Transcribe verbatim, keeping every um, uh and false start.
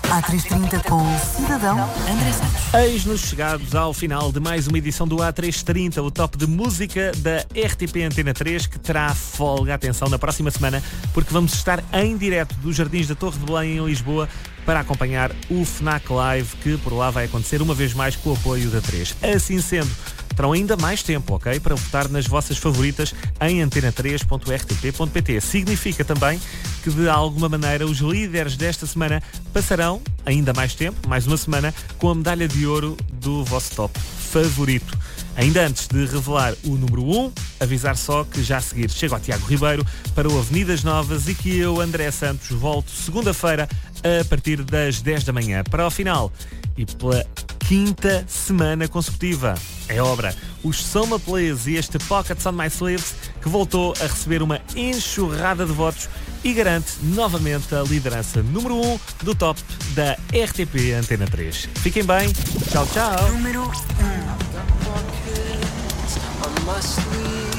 A trezentos e trinta com o cidadão André Santos. Eis-nos chegados ao final de mais uma edição do A trezentos e trinta, o top de música da R T P Antena três, que terá folga, atenção, na próxima semana, porque vamos estar em direto dos Jardins da Torre de Belém, em Lisboa, para acompanhar o FNAC Live, que por lá vai acontecer uma vez mais com o apoio da três. Assim sendo, terão ainda mais tempo, ok? Para votar nas vossas favoritas em antena três ponto r t p ponto p t. Significa também que, de alguma maneira, os líderes desta semana passarão ainda mais tempo, mais uma semana, com a medalha de ouro do vosso top favorito. Ainda antes de revelar o número um, avisar só que já a seguir chego ao Tiago Ribeiro para o Avenidas Novas e que eu, André Santos, volto segunda-feira a partir das dez da manhã. Para o final e pela quinta semana consecutiva, é obra, os Soma Please e este Pockets on My Sleeves, que voltou a receber uma enxurrada de votos e garante novamente a liderança número um do top da R T P Antena três. Fiquem bem, tchau, tchau. Número um.